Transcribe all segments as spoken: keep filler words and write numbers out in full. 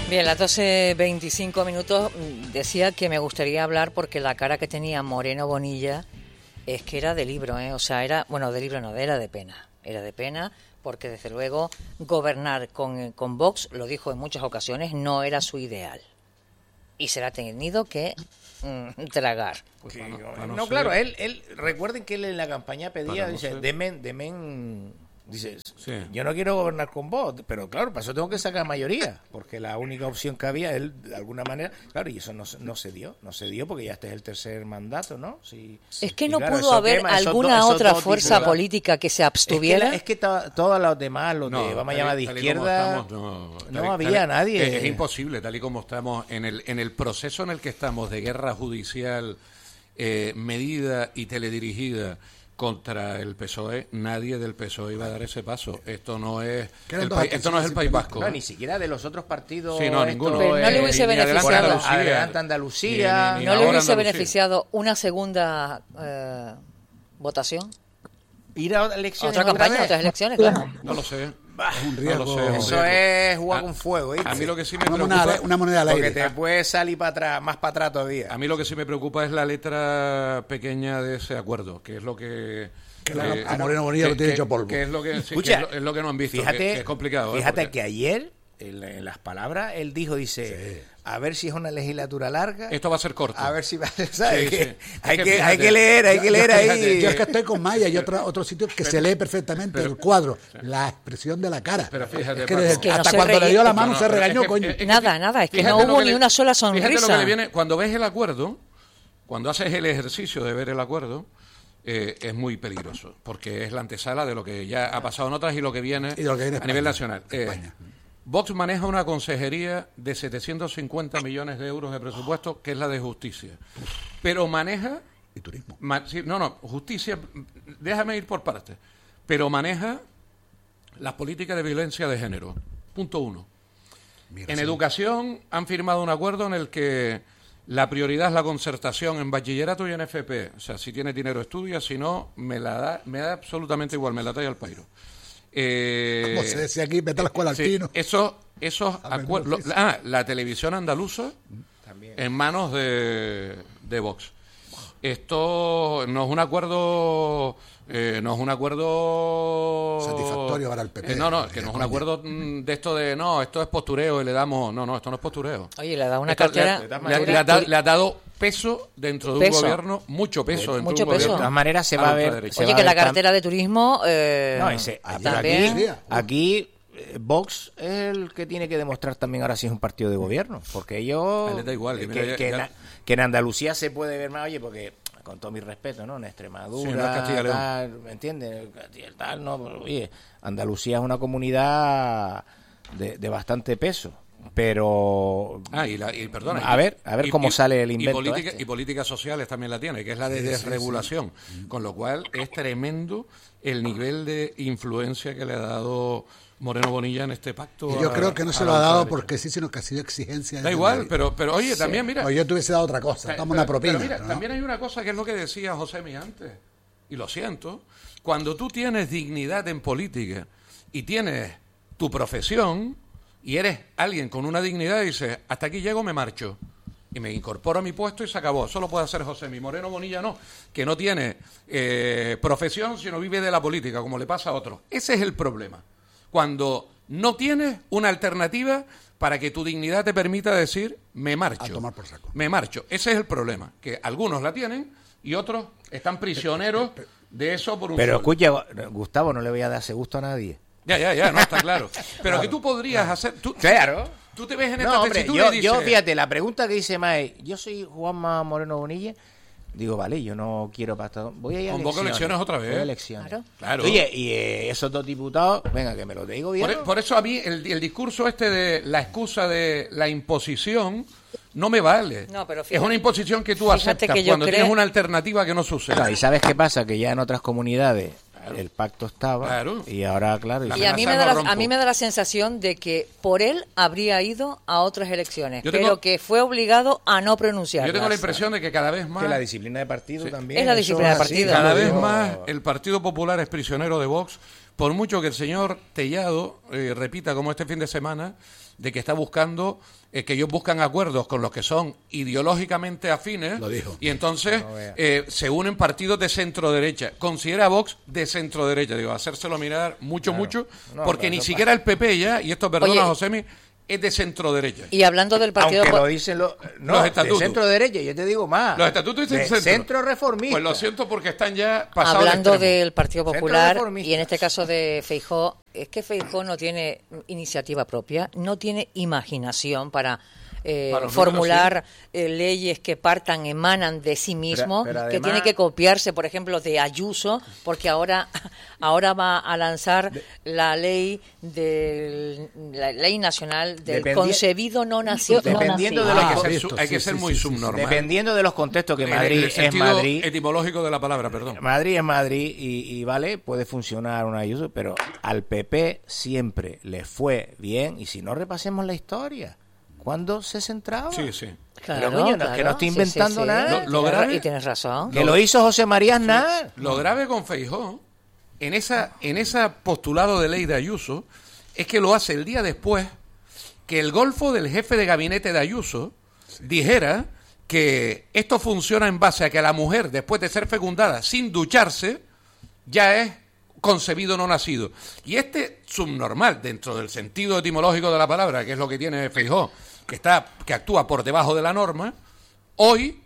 Bien, las doce veinticinco minutos. Decía que me gustaría hablar porque la cara que tenía Moreno Bonilla es que era de libro, ¿eh? O sea, era, bueno, de libro no, era de pena. Era de pena porque, desde luego, gobernar con, con Vox, lo dijo en muchas ocasiones, no era su ideal. Y se la ha tenido que mm, tragar. Pues sí, no, no, no claro, él, él, recuerden que él en la campaña pedía, no dice, ser... demen, demen, dice, sí. yo no quiero gobernar con vos, pero claro, para eso tengo que sacar mayoría, porque la única opción que había, él, de alguna manera, claro, y eso no, no se dio, no se dio porque ya este es el tercer mandato, ¿no? Si, es que y no claro, pudo haber quema, alguna do, otra fuerza diputados. política que se abstuviera. Es que, es que to, todos los demás, los no, de, vamos tal, a llamar de izquierda, estamos, no, no tal, había tal, nadie. Es, es imposible, tal y como estamos, en el, en el proceso en el que estamos de guerra judicial eh, medida y teledirigida contra el P S O E, nadie del P S O E iba a dar ese paso. Esto no es el, pa esto no es el País Vasco. No, ¿eh? ni siquiera de los otros partidos. Sí, no, ninguno. Pero no le hubiese beneficiado. Adelante Andalucía. Ni, ni, ni no le hubiese Andalucía. beneficiado una segunda eh, votación. Ir a elecciones. Otra campaña, otra otras elecciones, claro. No lo sé. Es un riesgo. No lo sé, Eso es jugar a, con fuego. ¿sí? A mí lo que sí me una preocupa moneda, una moneda al aire. Porque te puede salir para atrás, más para atrás todavía. A mí lo que sí me preocupa es la letra pequeña de ese acuerdo, que es lo que Claro, eh, a Moreno Bonilla lo tiene hecho polvo. Que es lo que, sí, Escucha, que es, lo, es lo que no han visto, fíjate, que, que es complicado. Fíjate ¿eh? Porque... que ayer, en, en las palabras, él dijo, dice, sí. a ver si es una legislatura larga. Esto va a ser corto. A ver si va a ser, ¿sabes? Sí, que, sí. Hay, es que, que, hay que leer, hay yo, que leer yo, ahí. Fíjate, yo es que estoy con Maya y otro, otro sitio que pero, se lee perfectamente pero, el cuadro, la expresión de la cara. Pero fíjate, es que, Paco, que hasta no cuando le dio la mano no, no, se regañó, es que, coño. Es que, nada, nada, es que no hubo ni le, una sola sonrisa. Fíjate lo que le viene, cuando ves el acuerdo, cuando haces el ejercicio de ver el acuerdo, Eh, es muy peligroso, porque es la antesala de lo que ya ha pasado en otras y lo que viene, y lo que viene a nivel nacional. Eh, España. Vox maneja una consejería de setecientos cincuenta millones de euros de presupuesto, que es la de justicia. Pero maneja... Y turismo. Ma, sí, no, no, justicia, déjame ir por partes. Pero maneja las políticas de violencia de género. Punto uno. Mira, en sí. educación han firmado un acuerdo en el que la prioridad es la concertación en bachillerato y en F P. O sea, si tienes dinero estudia, si no, me la da, me da absolutamente igual, me la trae al pairo. Eh, Como se decía aquí, vete a la escuela sí, al pino. Esos, esos acuerdos. Ah, la televisión andaluza también en manos de, de Vox. Esto no es un acuerdo... Eh, no es un acuerdo satisfactorio para el P P. Eh, no, no, que no es un acuerdo de esto de no, esto es postureo y le damos, no, no, esto no es postureo. Oye, le ha dado una esto, cartera, le, le, le, le, ha, le ha dado peso dentro de un peso. gobierno, mucho peso dentro mucho de un peso. gobierno. De todas maneras se va a ver. Oye, que la cartera de turismo eh, no, ese, también. Aquí, aquí eh, Vox es el que tiene que demostrar también ahora si es un partido de gobierno, porque ellos le da igual, que, mira, que, ya, que, ya. En, que en Andalucía se puede ver más, oye, porque con todo mi respeto, ¿no? En Extremadura, sí, no es Castilla y León. tal, ¿me entiendes? Tal, no, pero, oye, Andalucía es una comunidad de, de bastante peso, pero ah, y, la, y perdona, a ver, a ver y, cómo y, sale el invento y, política, este. y políticas sociales también la tiene, que es la de sí, desregulación, sí, sí. Con lo cual es tremendo el nivel de influencia que le ha dado Moreno Bonilla en este pacto. Y yo a, creo que no se lo ha dado porque sí, sino que ha sido exigencia. Da igual, pero, pero oye, sí. también mira... O yo te hubiese dado otra cosa, dame una propina. Pero mira, ¿no? también hay una cosa que es lo que decía José Mi antes, y lo siento, cuando tú tienes dignidad en política y tienes tu profesión y eres alguien con una dignidad y dices, hasta aquí llego, me marcho. Y me incorporo a mi puesto y se acabó. Eso lo puede hacer José Mi. Moreno Bonilla no, que no tiene eh, profesión, sino vive de la política, como le pasa a otros. Ese es el problema. Cuando no tienes una alternativa para que tu dignidad te permita decir, me marcho. A tomar por saco. Me marcho. Ese es el problema, que algunos la tienen y otros están prisioneros de eso por un Pero sol. escucha, Gustavo, no le voy a dar ese gusto a nadie. Ya, ya, ya, no, está claro. Pero claro, que tú podrías claro. hacer... Tú, claro. Tú te ves en no, esta hombre, tesitura yo, y dices... yo, fíjate, la pregunta que dice Mae, yo soy Juanma Moreno Bonilla, digo, vale, yo no quiero pastor, voy a ir a Convoco elecciones otra vez. Voy a elecciones. Claro. Claro. Oye, y eh, esos dos diputados, venga, que me lo digo bien. Por, por eso a mí el, el discurso este de la excusa de la imposición no me vale. No, pero fíjate, es una imposición que tú aceptas que cuando creo... tienes una alternativa que no sucede. Claro, y ¿sabes qué pasa? Que ya en otras comunidades claro. el pacto estaba claro. y ahora, claro... Y, y a, mí me da la, a mí me da la sensación de que por él habría ido a otras elecciones, yo tengo, pero que fue obligado a no pronunciarlas. Yo tengo la impresión de que cada vez más... Que la disciplina de partido sí. también... Es la disciplina de partido. Cada vez más el Partido Popular es prisionero de Vox por mucho que el señor Tellado eh, repita como este fin de semana, de que está buscando, eh, que ellos buscan acuerdos con los que son ideológicamente afines, Lo dijo. y entonces No vea. eh, se unen partidos de centro-derecha. Considera a Vox de centro-derecha, digo, hacérselo mirar mucho, Claro. mucho, No, porque pero ni no siquiera el P P ya, y esto perdona, Oye, Josemi, es de centro-derecha. Y hablando del partido... Aunque po- lo dicen los, no, Los de estatutos. centro derecha, yo te digo más. Los estatutos dicen de centro. centro reformista. Pues lo siento porque están ya pasados de Hablando extremo. del Partido Centro Popular reformista. y en este caso de Feijóo, es que Feijóo no tiene iniciativa propia, no tiene imaginación para eh, Para los formular eh, leyes que partan, emanan de sí mismo, Pero- pero que además- tiene que copiarse, por ejemplo, de Ayuso, porque ahora, ahora va a lanzar la ley del, la ley nacional del Dependi- concebido no nacido. no Dependiendo nacido. de Hay los que ser, visto, su- hay que sí, ser sí, muy sí, sí, subnormal. Dependiendo de los contextos que En Madrid el es sentido Madrid. etimológico de la palabra, perdón. Madrid es Madrid y, y vale, puede funcionar una Ayuso, pero al P P siempre le fue bien, y si no repasemos la historia, ¿cuándo se centraba? Sí, sí. Claro, Pero, coño, no, claro. que no estoy Sí, inventando sí, sí. nada. Lo- lo Tienes ra- grave- Y tienes razón. Que lo hizo José María Aznar. Lo grave con Feijóo, en esa en ese postulado de ley de Ayuso, es que lo hace el día después que el golfo del jefe de gabinete de Ayuso dijera que esto funciona en base a que la mujer, después de ser fecundada sin ducharse, ya es concebido no nacido. Y este subnormal, dentro del sentido etimológico de la palabra, que es lo que tiene Feijóo, que está que actúa por debajo de la norma, hoy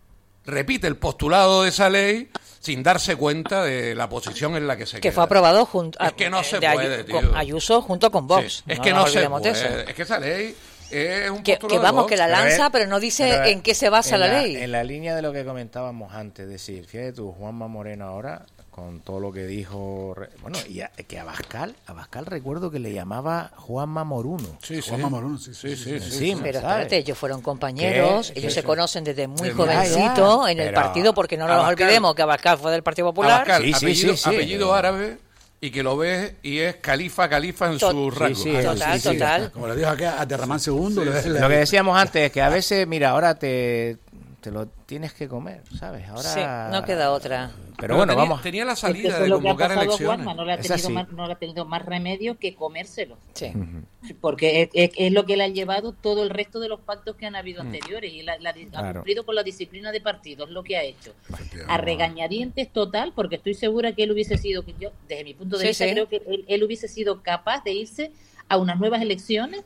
repite el postulado de esa ley sin darse cuenta de la posición en la que se Que queda. fue aprobado junto Es que no se de Ayu- puede, tío. con Ayuso junto con Vox. Sí, es no que nos no se olvidemos de puede. eso. Es que esa ley es un Que, postulado que de vamos, Vox. que la lanza, es- pero no dice pero es- en qué se basa en la, ley. En la línea de lo que comentábamos antes, es decir, fíjate tú, Juanma Moreno ahora, con todo lo que dijo, re- bueno, y a- que a Abascal, Abascal recuerdo que le llamaba Juanma Moruno. Sí, sí. Juanma Morón, sí, Sí, sí, sí. Encima, Pero ¿sabes? espérate, ellos fueron compañeros, ¿Qué? ellos ¿Qué? se conocen desde muy Desde- jovencito Ah, ya. en el Pero partido, porque no nos Abascal- olvidemos que Abascal fue del Partido Popular. Abascal, Sí, sí, apellido, sí, sí. apellido árabe, y que lo ves y es califa, califa en Tot- su sí, rango. sí, Total, sí, sí. total. Como le dijo aquí a Terramán segundo, le- le- Lo que decíamos antes es que a veces, mira, ahora te, te lo tienes que comer, ¿sabes? Ahora Sí, no queda otra. Pero bueno, tenía, vamos. tenía la Es que salida eso de es lo que ha convocar pasado a elecciones. Juanma, no le ha Es tenido así. más, no le ha tenido más remedio que comérselo, Sí. porque es, es- es lo que le ha llevado todo el resto de los pactos que han habido Mm. anteriores, y la, la- ha Claro. cumplido con la disciplina de partido, es lo que ha hecho. A regañadientes total, porque estoy segura que él hubiese sido, que yo desde mi punto de Sí, vista sí. creo que él, él hubiese sido capaz de irse a unas nuevas elecciones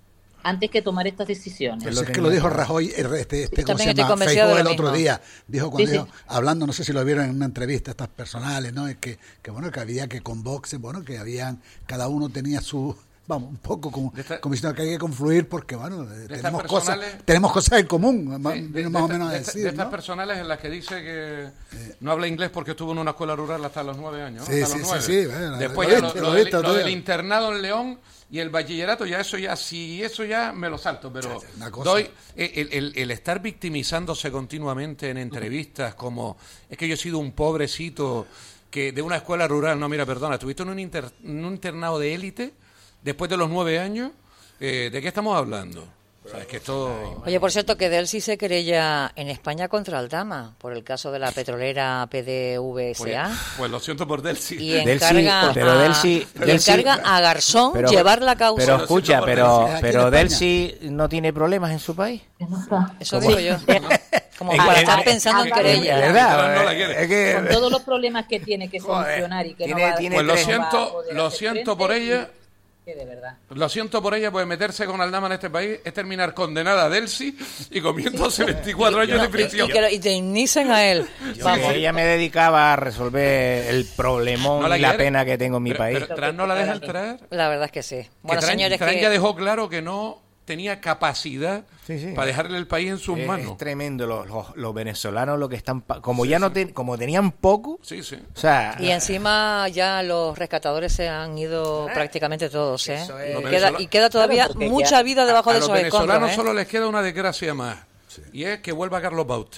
antes que tomar estas decisiones. Pues lo es que tenía lo dijo claro. Rajoy, el- este, este ¿cómo También se estoy llama? convencida Feijóo de el lo otro mismo. día, dijo cuando Sí, dijo, sí. hablando, no sé si lo vieron en una entrevista, estas personales, ¿no? Es que, que bueno, que había que con Vox, bueno, que habían, cada uno tenía su, vamos, un poco como, De esta- como diciendo que hay que confluir porque, bueno, eh, estas tenemos cosas, personales- tenemos cosas en común, más, Sí, de, de más o esta- menos a de esta- decir, de estas ¿no? personales en las que dice que no habla inglés porque estuvo en una escuela rural hasta los nueve años. ¿no? Sí, Hasta sí, los sí, nueve. sí, bueno, Después lo ya viste, lo, lo lo del- viste lo otro del día. internado en León y el bachillerato, ya eso ya, si eso ya me lo salto, pero Una cosa. doy el, el- el estar victimizándose continuamente en entrevistas como es que yo he sido un pobrecito que de una escuela rural, no, mira, perdona, estuviste en un, inter- en un internado de élite después de los nueve años, eh, ¿de qué estamos hablando? O sea, es que esto... Oye, por cierto, que Delcy se querella en España contra Aldama por el caso de la petrolera P D V Pues, S A pues lo siento por Delcy. y Delcy, encarga, pero a, Delcy- y Delcy- encarga a Garzón Pero- llevar la causa. Pero Lo escucha, siento por pero, Delcy. Aquí pero en Delcy no tiene problemas en su país. Eso digo yo. Como Es para que- estar es- pensando en es- querella. es ¿Verdad? No la quiere. Es que- Con todos los problemas que tiene que Joder, solucionar y que tiene- no va, tiene Pues lo tres- no va a siento, poder lo hacer siento frente, por ella. y- que de verdad. Lo siento por ella, pues meterse con Aldama en este país es terminar condenada a Delcy y comiéndose veinticuatro años de Y, y prisión. que lo- y te indicen a él. Yo Vamos. que ella me dedicaba a resolver el problemón No la y la quiere. pena que tengo en mi Pero- país. pero Tran no la deja entrar. La verdad es que sí. Que Bueno, Tran, señores, Tran que ya dejó claro que no tenía capacidad Sí, sí. para dejarle el país en sus Es, manos. es tremendo los, los, los venezolanos lo que están pa- como ya no ten- como tenían poco, Sí, sí. o sea, y encima ya los rescatadores se han ido prácticamente todos, ¿eh? Eso es. Y Los queda, venezolanos- y queda todavía Claro, porque mucha ya- vida debajo A de los esos escombros, venezolanos ¿eh? solo les queda una desgracia más. Y es que vuelva Carlos Baute.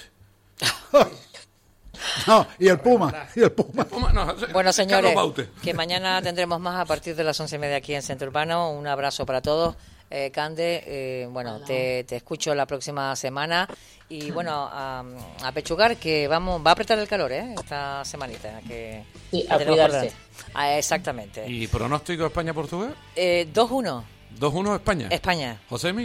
No, y el Puma, y el Puma. Toma, no, Bueno, Carlos señores, Baute. que mañana tendremos más a partir de las once y media aquí en Centro Urbano. Un abrazo para todos. Eh, Cande, eh, bueno, te, te escucho la próxima semana y bueno, a, a pechugar que vamos, va a apretar el calor, ¿eh? Esta semanita. Que, Sí, que a tenemos por cuidarse. delante. Ah, exactamente. ¿Y pronóstico España-Portugal? Eh, dos uno, dos uno España. España. Josemi.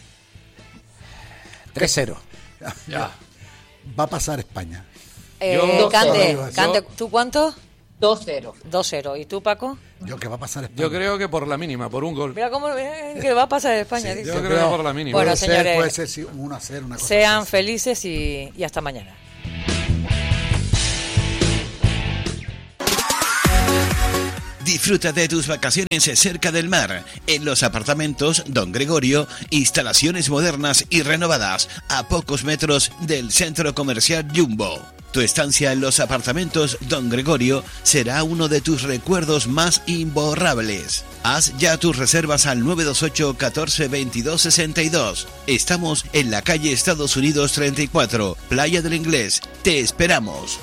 tres cero. Ya. Va a pasar España. Eh, Yo- Cande, yo- Cande, ¿tú cuánto? dos cero. dos cero. ¿Y tú, Paco? Yo que va a pasar España. Yo creo que por la mínima, por un gol. Mira cómo eh, que va a pasar España. Sí, dice. Yo yo creo creo- que por la mínima. Bueno, puede ser, señores, puede ser sí, un uno a cero, una cosa Sean así. felices y, y hasta mañana. Disfruta de tus vacaciones cerca del mar, en los apartamentos Don Gregorio, instalaciones modernas y renovadas, a pocos metros del centro comercial Jumbo. Tu estancia en los apartamentos Don Gregorio será uno de tus recuerdos más imborrables. Haz ya tus reservas al nueve dos ocho, catorce, veintidós, sesenta y dos. Estamos en la calle Estados Unidos treinta y cuatro, Playa del Inglés. Te esperamos.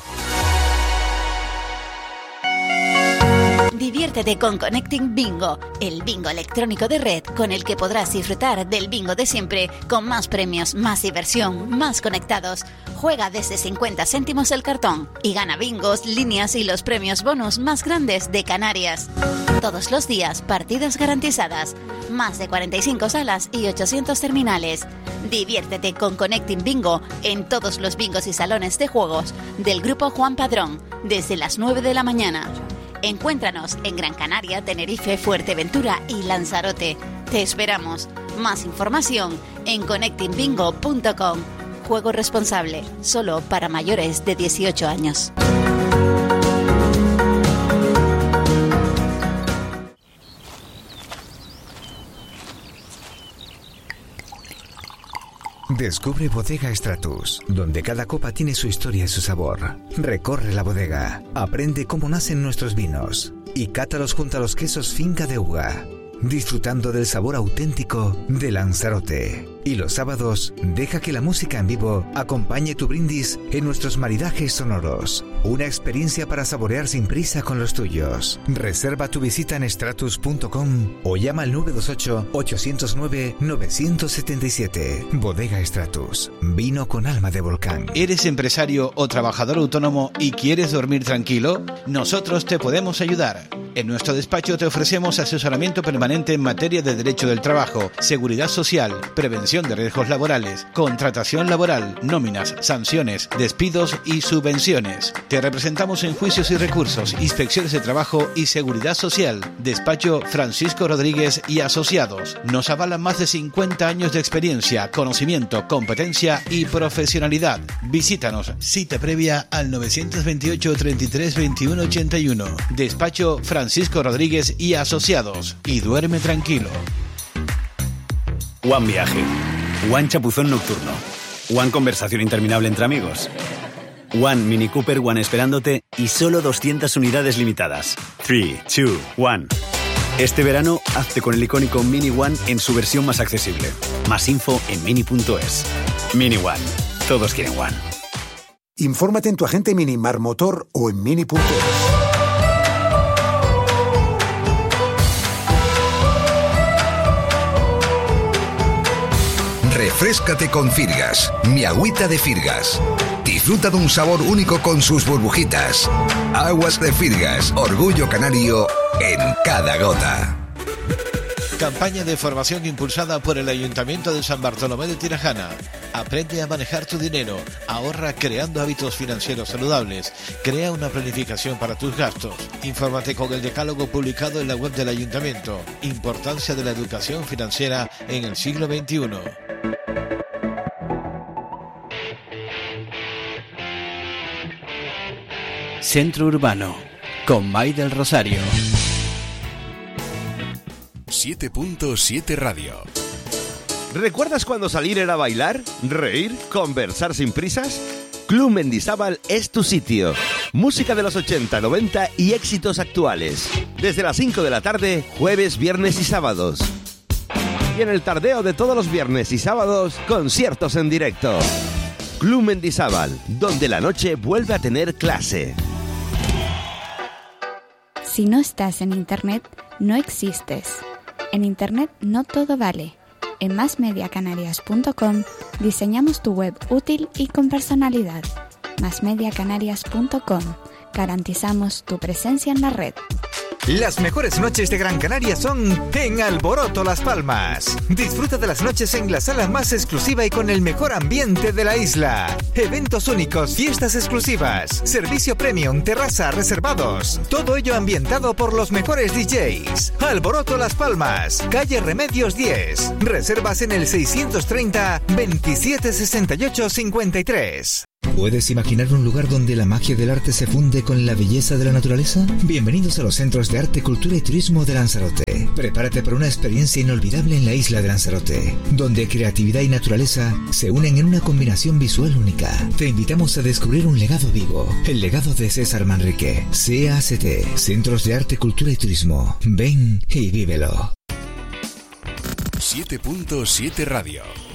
Diviértete con Connecting Bingo, el bingo electrónico de red con el que podrás disfrutar del bingo de siempre, con más premios, más diversión, más conectados. Juega desde cincuenta céntimos el cartón y gana bingos, líneas y los premios bonus más grandes de Canarias. Todos los días, partidas garantizadas, más de cuarenta y cinco salas y ochocientos terminales. Diviértete con Connecting Bingo en todos los bingos y salones de juegos del Grupo Juan Padrón, desde las nueve de la mañana. Encuéntranos en Gran Canaria, Tenerife, Fuerteventura y Lanzarote. Te esperamos. Más información en connecting bingo punto com. Juego responsable, solo para mayores de dieciocho años. Descubre Bodega Stratus, donde cada copa tiene su historia y su sabor. Recorre la bodega, aprende cómo nacen nuestros vinos y cátalos junto a los quesos Finca de Uga, disfrutando del sabor auténtico de Lanzarote. Y los sábados, deja que la música en vivo acompañe tu brindis en nuestros maridajes sonoros. Una experiencia para saborear sin prisa con los tuyos. Reserva tu visita en stratus punto com o llama al nueve dos ocho, ocho cero nueve, nueve siete siete. Bodega Stratus, vino con alma de volcán. ¿Eres empresario o trabajador autónomo y quieres dormir tranquilo? Nosotros te podemos ayudar. En nuestro despacho te ofrecemos asesoramiento permanente en materia de derecho del trabajo, seguridad social, prevención de riesgos laborales, contratación laboral, nóminas, sanciones, despidos y subvenciones. Te representamos en juicios y recursos, inspecciones de trabajo y seguridad social. Despacho Francisco Rodríguez y Asociados. Nos avalan más de cincuenta años de experiencia, conocimiento, competencia y profesionalidad. Visítanos, cita previa al nueve dos ocho, treinta y tres, veintiuno, ochenta y uno. Despacho Francisco Rodríguez y Asociados. Y duerme tranquilo. One Viaje, One Chapuzón Nocturno, One Conversación Interminable entre amigos, One Mini Cooper One esperándote y solo doscientas unidades limitadas. tres, dos, uno. Este verano, hazte con el icónico Mini One en su versión más accesible. Más info en mini punto es. Mini One. Todos quieren One. Infórmate en tu agente Mini Marmotor o en mini punto es. Refréscate con Firgas, mi agüita de Firgas. Disfruta de un sabor único con sus burbujitas. Aguas de Firgas, orgullo canario en cada gota. Campaña de formación impulsada por el Ayuntamiento de San Bartolomé de Tirajana. Aprende a manejar tu dinero, ahorra creando hábitos financieros saludables, crea una planificación para tus gastos. Infórmate con el decálogo publicado en la web del Ayuntamiento. Importancia de la educación financiera en el siglo veintiuno. Centro Urbano, con May del Rosario. siete punto siete Radio. ¿Recuerdas cuando salir era bailar, reír, conversar sin prisas? Club Mendizábal es tu sitio. Música de los ochenta, noventa y éxitos actuales. Desde las cinco de la tarde, jueves, viernes y sábados. Y en el tardeo de todos los viernes y sábados, conciertos en directo. Club Mendizábal, donde la noche vuelve a tener clase. Si no estás en Internet, no existes. En Internet no todo vale. En más media canarias punto com diseñamos tu web útil y con personalidad. más media canarias punto com. Garantizamos tu presencia en la red. Las mejores noches de Gran Canaria son en Alboroto Las Palmas. Disfruta de las noches en la sala más exclusiva y con el mejor ambiente de la isla. Eventos únicos, fiestas exclusivas, servicio premium, terraza, reservados. Todo ello ambientado por los mejores D Js. Alboroto Las Palmas, calle Remedios diez. Reservas en el seiscientos treinta, veintisiete sesenta y ocho, cincuenta y tres. ¿Puedes imaginar un lugar donde la magia del arte se funde con la belleza de la naturaleza? Bienvenidos a los Centros de Arte, Cultura y Turismo de Lanzarote. Prepárate para una experiencia inolvidable en la isla de Lanzarote, donde creatividad y naturaleza se unen en una combinación visual única. Te invitamos a descubrir un legado vivo, el legado de César Manrique. C A C T, Centros de Arte, Cultura y Turismo. Ven y vívelo. siete punto siete Radio.